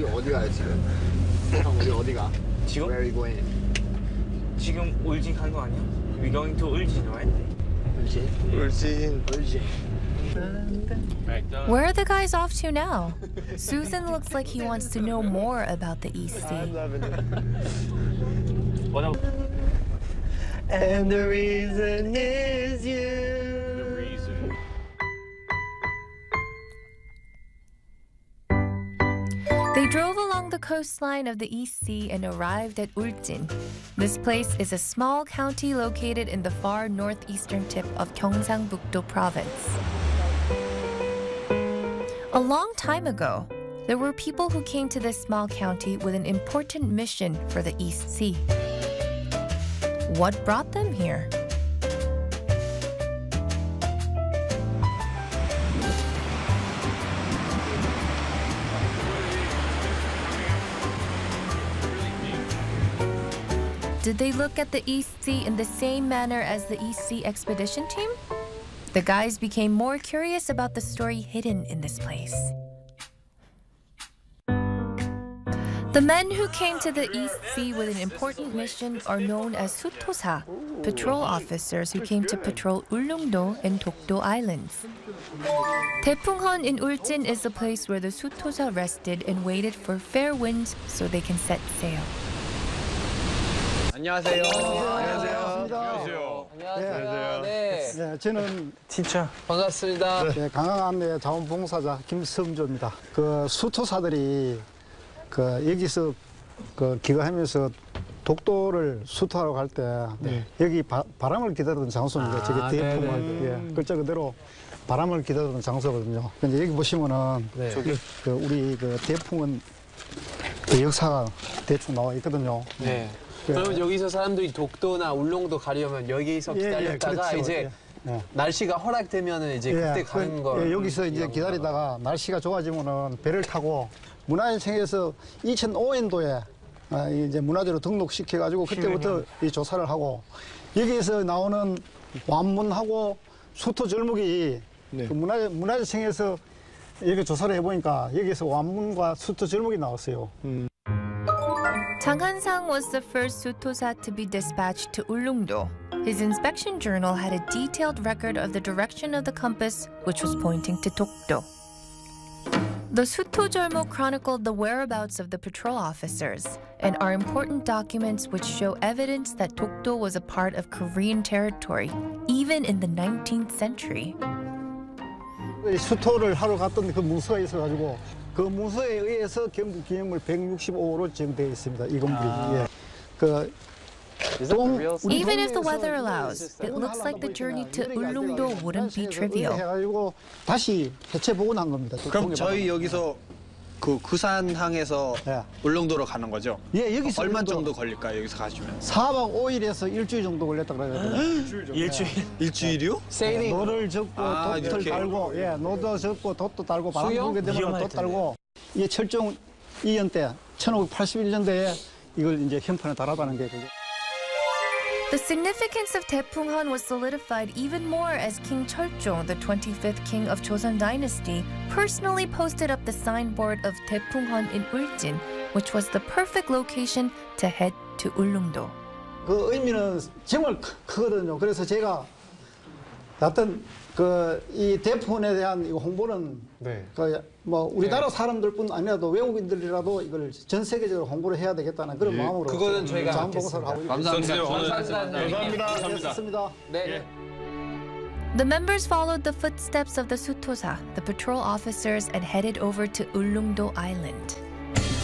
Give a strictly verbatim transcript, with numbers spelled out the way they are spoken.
어디가 지금? 형 우리 어디가? 지금? Where are you going? 지금 울진 가는 거 아니야? We going to 울진, right? 울진. 울진. 울진. Where are the guys off to now? Susan looks like he wants to know more about the East Sea. I'm loving it. What else? And the reason is you. The reason. They drove along the coastline of the East Sea and arrived at Ul진. This place is a small county located in the far northeastern tip of Gyeongsangbuk-do province. A long time ago, there were people who came to this small county with an important mission for the East Sea. What brought them here? Did they look at the East Sea in the same manner as the East Sea expedition team? The guys became more curious about the story hidden in this place. The men who came to the East Sea with an important mission are known as Sutosa, patrol officers who came to patrol Ulleungdo and Dokdo Islands. Daepunghon in Ul진 is the place where the Sutosa rested and waited for fair winds so they can set sail. 안녕하세요. 안녕하세요. 안녕하세요. 안녕하세요. 네. 네, 저는 티처. 반갑습니다. 네, 강항안내 자원봉사자 김성조입니다. 그 수토사들이 그 여기서 그 귀가하면서 독도를 수토하러 갈 때 네. 여기 바, 바람을 기다리던 장소입니다. 아, 저게 대풍을 예, 글자 그대로 바람을 기다리던 장소거든요. 근데 여기 보시면은 네. 저기 그 우리 그 대풍은 그 역사가 대충 나와 있거든요. 네. 그러면 여기서 사람들이 독도나 울릉도 가려면 여기서 예, 예, 기다렸다가 그렇죠. 이제 예, 예. 날씨가 허락되면은 이제 그때 가는 그, 거. 예, 여기서 이제 기다리다가 날씨가 좋아지면은 배를 타고 문화유산에서 이천오 년도에 아, 이제 문화재로 등록시켜가지고 그때부터 이 조사를 하고 여기에서 나오는 완문하고 수토 절목이 네. 그 문화재 문화재청에서 여기 조사를 해보니까 여기서 완문과 수토 절목이 나왔어요. 음. Chang Han-sang was the first Sutosa to be dispatched to Ulleungdo. His inspection journal had a detailed record of the direction of the compass, which was pointing to Dokdo. The Sutojolmok chronicled the whereabouts of the patrol officers and are important documents which show evidence that Dokdo was a part of Korean territory, even in the nineteenth century. 수토를 하러 갔던 그 문서가 있어가지고 그 문서에 의해서 경북 기념물 백육십오 호로 지정되어 있습니다. 이 건물이. 예. 그 동, 우리 Even if the 동네에서 weather allows, it looks like the journey to Ulleungdo wouldn't be trivial. 해가지고 다시 해체 복원한 겁니다. 그럼 저희 여기서 그 구산항에서 예. 울릉도로 가는 거죠? 예, 여기서 얼마 울릉도 정도 걸릴까요? 여기서 가시면? 사 박 오 일에서 일주일 정도 걸렸다 그래요. 일주일. 일주일이요? 세일링. 노를 적고 아, 돛을 이렇게. 달고, 예, 노도 적고 돛도 달고 바람 수영? 불게 되면 위험할 돛 달고 이게 철종 이 년 때 천오백팔십일 년대에 이걸 이제 현판에 달았다는 게 그게. The significance of Daepunghon was solidified even more as King Cheoljo, the twenty-fifth king of Joseon Dynasty, personally posted up the signboard of Daepunghon in Ul진, which was the perfect location to head to Ulleungdo. 그 의미는 정말 크, 크거든요. 그래서 제가 어떤 그 이 대폰에 대한 이 홍보는 네. 그 뭐 우리나라 사람들뿐 아니라도 외국인들이라도 이걸 전 세계적으로 홍보를 해야 되겠다는 그런 마음으로 그거는 저희가 자원봉사를 하고 있습니다. 감사합니다. 감사합니다. 네. The members followed the footsteps of the Sutosa, the patrol officers, and headed over to Ulleungdo Island.